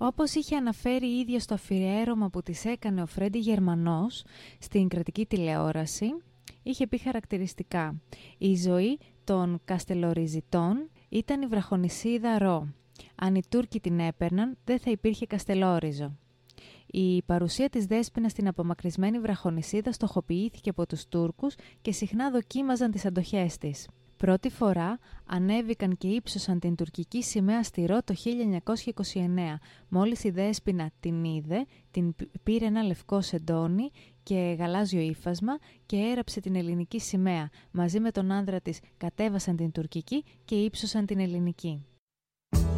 Όπως είχε αναφέρει η ίδια στο αφιέρωμα που της έκανε ο Φρέντι Γερμανός στην κρατική τηλεόραση, είχε πει χαρακτηριστικά: «Η ζωή των Καστελοριζητών ήταν η βραχονησίδα Ρο. Αν οι Τούρκοι την έπαιρναν, δεν θα υπήρχε Καστελόριζο». Η παρουσία της Δέσποινας στην απομακρυσμένη βραχονησίδα στοχοποιήθηκε από τους Τούρκους και συχνά δοκίμαζαν τις αντοχές της. Πρώτη φορά ανέβηκαν και ύψωσαν την τουρκική σημαία στη Ρο το 1929. Μόλις η Δέσποινα την είδε, την πήρε ένα λευκό σεντόνι και γαλάζιο ύφασμα και έραψε την ελληνική σημαία. Μαζί με τον άνδρα της κατέβασαν την τουρκική και ύψωσαν την ελληνική.